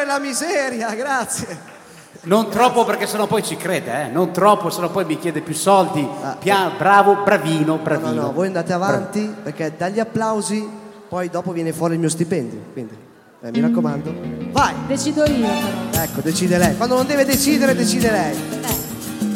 ridere la miseria, grazie. Non troppo perché sennò poi ci crede, non troppo, sennò poi mi chiede più soldi. Bravo, bravino. No, voi andate avanti perché dagli applausi poi dopo viene fuori il mio stipendio, quindi mi raccomando. Vai! Decido io però. Ecco, decide lei. Quando non deve decidere, decide lei.